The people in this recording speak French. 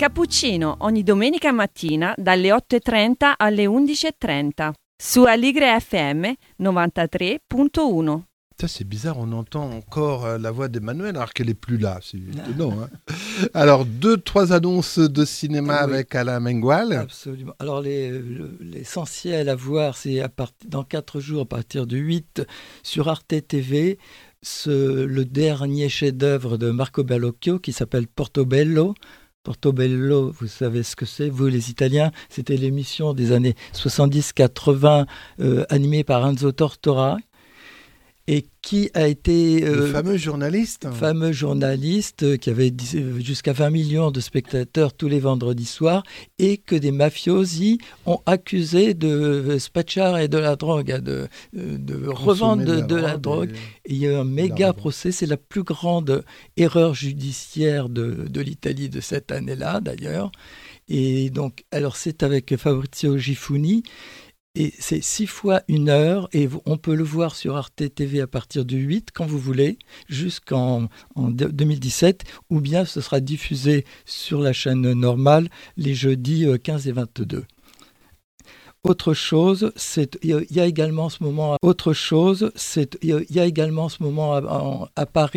Cappuccino ogni domenica mattina dalle 8:30 alle 11:30 su Aligre FM 93.1. Ça, c'est bizarre, on entend encore la voix d'Emmanuel alors qu'elle n'est plus là. C'est étonnant. Hein. Alors, 2-3 annonces de cinéma avec Alain Mengual. Absolument. Alors, l'essentiel à voir, c'est dans 4 jours, à partir du 8, sur Arte TV, le dernier chef-d'œuvre de Marco Bellocchio qui s'appelle Portobello. Portobello, vous savez ce que c'est, vous les Italiens, c'était l'émission des années 70-80 animée par Enzo Tortora et qui a été... le fameux journaliste qui avait jusqu'à 20 millions de spectateurs tous les vendredis soirs et que des mafiosi ont accusé de spacciare de la drogue, de revendre de la drogue. Et il y a eu un méga procès, c'est la plus grande erreur judiciaire de l'Italie de cette année-là d'ailleurs. Et donc, alors c'est avec Fabrizio Gifuni. Et c'est 6 fois 1 heure et on peut le voir sur Arte TV à partir du 8 quand vous voulez jusqu'en 2017 ou bien ce sera diffusé sur la chaîne normale les jeudis 15 et 22. Autre chose, il y a également en ce moment à Paris